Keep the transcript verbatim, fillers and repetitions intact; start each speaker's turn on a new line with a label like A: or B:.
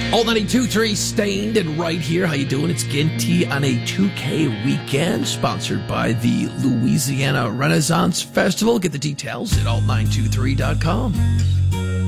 A: Alt ninety-two point three Stained and right here. How you doing? It's Ginty on a two K weekend sponsored by the Louisiana Renaissance Festival. Get the details at alt nine two three dot com.